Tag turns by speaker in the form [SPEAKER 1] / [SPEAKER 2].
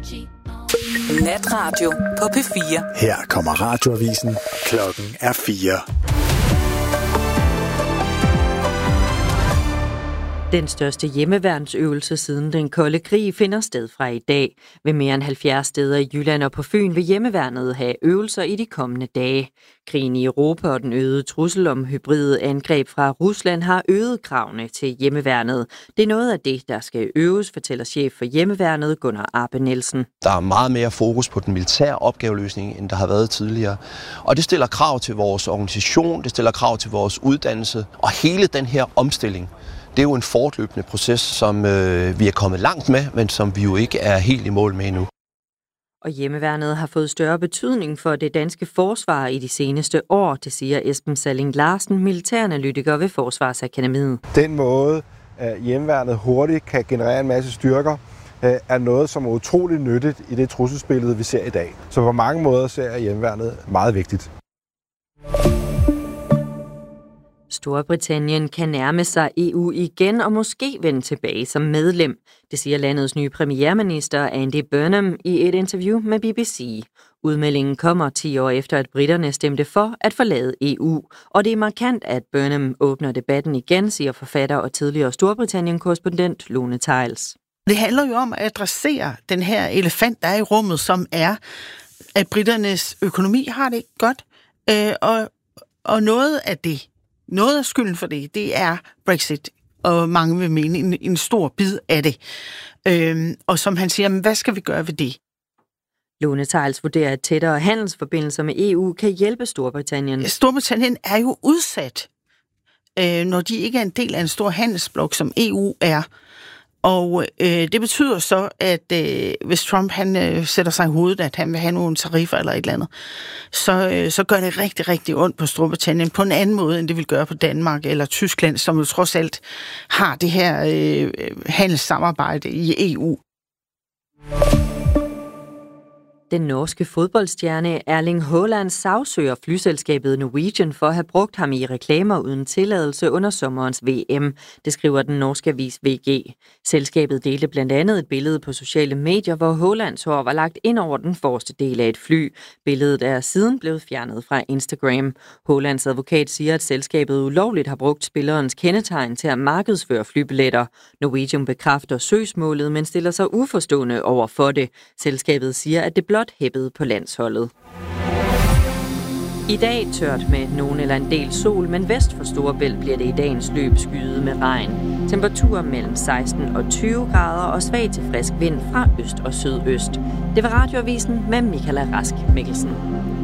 [SPEAKER 1] Natradio på P4.
[SPEAKER 2] Her kommer radioavisen. Klokken er 4.
[SPEAKER 3] Den største hjemmeværnsøvelse siden den kolde krig finder sted fra i dag. Ved mere end 70 steder i Jylland og på Fyn vil hjemmeværnet have øvelser i de kommende dage. Krigen i Europa og den øgede trussel om hybride angreb fra Rusland har øget kravene til hjemmeværnet. Det er noget af det, der skal øves, fortæller chef for hjemmeværnet Gunnar Arpe Nielsen.
[SPEAKER 4] Der er meget mere fokus på den militære opgaveløsning, end der har været tidligere. Og det stiller krav til vores organisation, det stiller krav til vores uddannelse og hele den her omstilling. Det er jo en fortløbende proces, som vi er kommet langt med, men som vi jo ikke er helt i mål med endnu.
[SPEAKER 3] Og hjemmeværnet har fået større betydning for det danske forsvar i de seneste år, det siger Esben Salling Larsen, militæranalytiker ved Forsvarsakademiet.
[SPEAKER 5] Den måde, at hjemmeværnet hurtigt kan generere en masse styrker, er noget, som er utroligt nyttigt i det trusselsbillede, vi ser i dag. Så på mange måder ser jeg hjemmeværnet meget vigtigt.
[SPEAKER 3] Storbritannien kan nærme sig EU igen og måske vende tilbage som medlem. Det siger landets nye premierminister Andy Burnham i et interview med BBC. Udmeldingen kommer 10 år efter, at briterne stemte for at forlade EU. Og det er markant, at Burnham åbner debatten igen, siger forfatter og tidligere Storbritannien-korrespondent Lone Theils.
[SPEAKER 6] Det handler jo om at adressere den her elefant, der er i rummet, som er, at briternes økonomi har det godt. Og noget af skylden for det er Brexit, og mange vil mene en stor bid af det. Og som han siger, hvad skal vi gøre ved det?
[SPEAKER 3] Lone Theils vurderer, at tættere handelsforbindelser med EU kan hjælpe Storbritannien.
[SPEAKER 6] Storbritannien er jo udsat, når de ikke er en del af en stor handelsblok, som EU er. Og det betyder så, at hvis Trump han sætter sig i hovedet, at han vil have nogle tariffer eller et eller andet, så gør det rigtig, rigtig ondt på Storbritannien på en anden måde, end det vil gøre på Danmark eller Tyskland, som jo trods alt har det her handelssamarbejde i EU.
[SPEAKER 3] Den norske fodboldstjerne Erling Haaland sagsøger flyselskabet Norwegian for at have brugt ham i reklamer uden tilladelse under sommerens VM. Det skriver den norske avis VG. Selskabet delte blandt andet et billede på sociale medier, hvor Haalands hår var lagt ind over den forreste del af et fly. Billedet er siden blevet fjernet fra Instagram. Haalands advokat siger, at selskabet ulovligt har brugt spillerens kendetegn til at markedsføre flybilletter. Norwegian bekræfter søgsmålet, men stiller sig uforstående over for det. Selskabet siger, at det blot hæppede på landsholdet. I dag tørt med nogen eller en del sol, men vest for Storebælt bliver det i dagens løb skyet med regn. Temperaturer mellem 16 og 20 grader og svag til frisk vind fra øst og sydøst. Det var radioavisen med Michaela Rask Mikkelsen.